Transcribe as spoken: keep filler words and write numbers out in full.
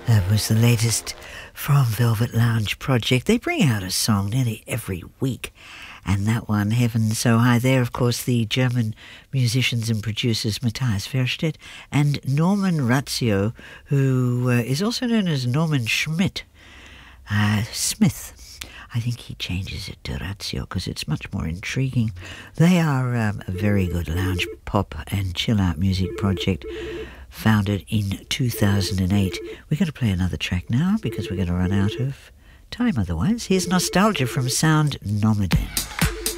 That was the latest from Velvet Lounge Project. They bring out a song nearly every week, and that one, Heaven So High, there, of course, the German musicians and producers Matthias Verstedt and Norman Razio, who uh, is also known as Norman Schmidt uh, Smith. I think he changes it to Razio because it's much more intriguing. They are um, a very good lounge pop and chill-out music project, founded in two thousand eight. We're going to play another track now because we're going to run out of time otherwise. Here's Nostalgia from Sound Nomaden.